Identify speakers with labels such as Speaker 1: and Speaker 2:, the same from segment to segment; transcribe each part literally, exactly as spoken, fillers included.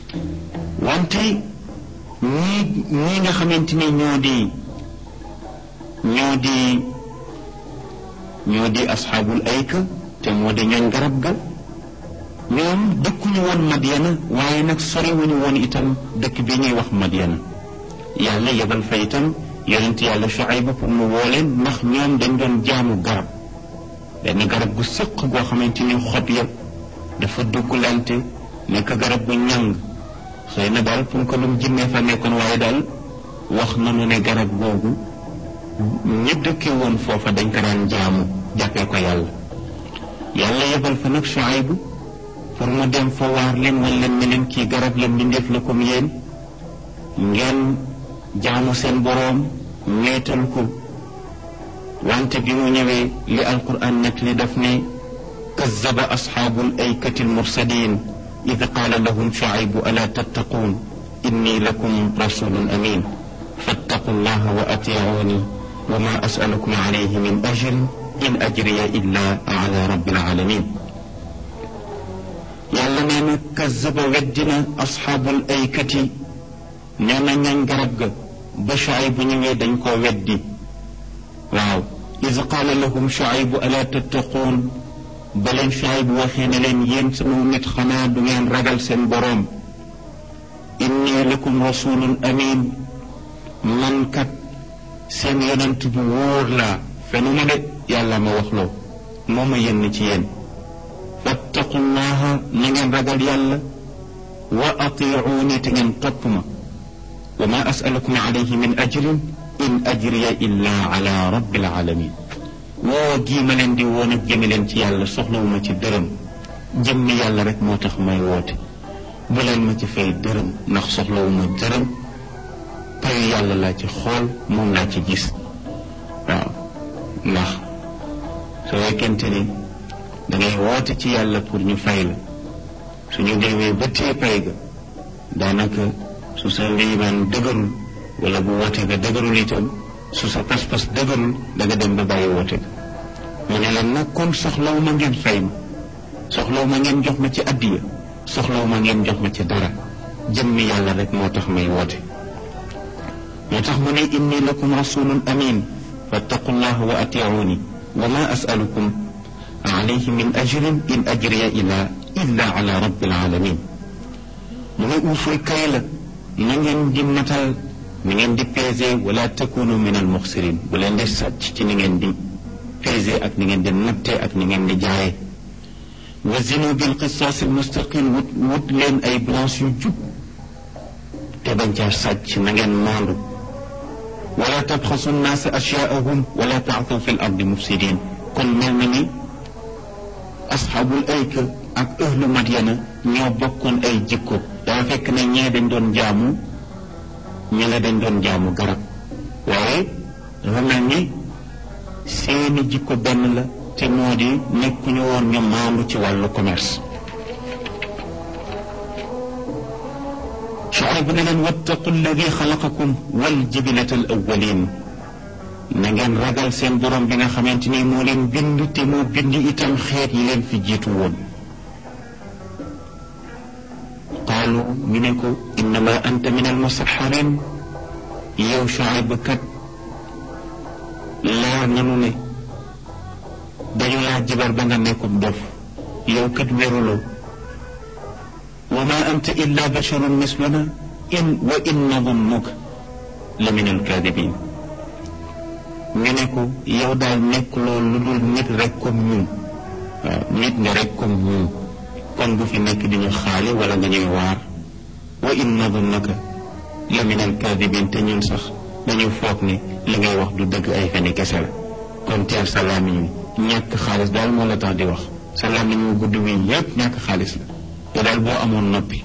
Speaker 1: wante ñii ñii nga xamante ni ñoo di ñoo di ñoo di asxaabul ayka te moo di ñooñ garab ga ñoom dëkkuñu woon Madyana waaye nag soriwuñu woon itam dëkk bi ñuy wax Madyana yàlla yebal fa itam yonent yàlla Shuayb pour mu woo leen ndax ñoom dañ doon jaamu garab benn garab gu sëq goo xamante ni xob ya dafa dugglante nekk garab gu ñàng xëy na daal pour que lu mu jinnee fa nekkoon waaye daal wax nañu ne garab googu ñi dëkkee woon foofa dañ ko daan jaamu jàppee ko yàlla yàlla yebal fa nag Shuayb pour mu dem fa waar leen wan leen ne leen kii garab la mbindeef la comme yéen ngeen jaamu seen boroom ñeetal ko wante bi mu ñëwee li alquran nekk li daf ne kazzaba asxaabul aykati almursalin id qaala lahum Shuaybu alaa tattaquun inni lakum rasulun amin fattaqu llaha wa atiicuuni wa ma asalukum alayhi min ajrin in ajriya illa ala rabbil alamin yàlla nee na kazzaba weddina asxaabul aykati nee na ñañ garab ga ba Shuayb bu ñëwee dañ koo weddi waaw iz qaala lahum Shuaybu alaa tattaquun ba leen Shuayb bu waxee ne leen yéen sama nit xanaa du ngeen ragal seen boroom inni lakum rasulun amin man kat seen yonent bu wóor laa fenu ma de yàlla ma wax loo moo ma yénn ci yéen fattaqullaha na ngeen ragal yàlla wa atiicuuni te ngeen topp ma wa ma asalukum alayhi min ajrin in ajriya illa ala rabbil alamin woo gii ma leen di woon ak jëme leen ci yàlla soxlawuma ci dërëm jëmmi yàlla rek moo tax may woote bu leen ma ci fay dërëm ndax soxlawuma dërëm payu yàlla laa ci xool moom laa ci gis waaw ndax soo fekkente ni dangay woote ci yàlla pour ñu fay la suñu demee ba tee pay ga daanaka su sa liimaan dëgërul wala bu woote ga dëgërul itam su sa pas-pas dëgërul da nga dem ba bàyyi woote ga mu ne leen nag kon soxlaw ma ngeen fay ma soxlaw ma ngeen jox ma ci addiya soxlaw ma ngeen jox ma ci dara jëmmi yàlla rek moo tax may woote moo tax mu ne inni lakum rasulun amin fattaqullaha wa atiicuuni wa ma asalukum alayhi min ajrin in ajriya ila illa ala rabbil alamin mu ne uuful kay la na ngeen di matal ni ngeen di peser wala takunu min al muxsirin bu leen di sàcc ci ni ngeen di peser ak ni ngeen di nattee ak ni ngeen di jaayee wazinu bil qisaas al mustaqim wut wut leen ay balance yu jub te bañ caa sàcc na ngeen maandu wala tabxasu nnaasa ashyaahum wala taathaw fi l ardi mufsidin kon mel na ni asxaabul ayka ak ahlu Madyana ñoo bokkoon ay jikko daa fekk ne ñee dañ doon jaamu ñi la dañ doon jaamu garab waaye dafa mel ni seeni jikko benn la te moo di nekkuñu woon ñu maandu ci wàllu commerce Shuayb ne leen wattaqu alladi xalaqakum wal jibilata al awwalin na ngeen ragal seen borom bi nga xamante ni moo leen bind te moo bind itam xeet yi leen fi jiitu woon qaalu ñu ne ko innama anta min almusaxarin yow Shuayb kat laa nanu ne dañu laa jibar ba nga nekkum dof yow kat wéruloo wa ma anta illa basharun misluna in wa in nadunnuka la min alkaadibin ñu ne ko yow daal nekk loolu lu dul nit rek comme ñun waaw nit nga rek comme ñun kon bu fi nekk di ñu xaale wala nga ñuy waar wa in nadunnaka la min alkaadibin te ñun sax dañu foog ne li ngay wax du dëgg ay feni kese la kon teel sa làmmiñ wi ñàkk xaalis daal moo la tax di wax sa làmmiñ wu gudd wi yépp ñàkk xaalis la te daal boo amoon noppi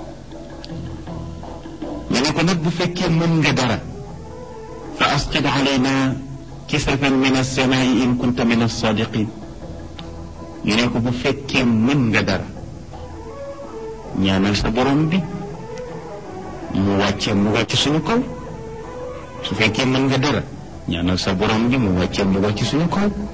Speaker 1: ñu ne ko nag bu fekkee mën nga dara fa asqid alayna kisafan min as-samaa'i in kunta min as-saadiqin ñu ne ko bu fekkee mën nga dara ñaanal sa borom bi mu wàccee mu wàcc suñu kaw su fekkee mën nga dara ñaanal sa borom bi mu wàccee mu wàcc suñu kaw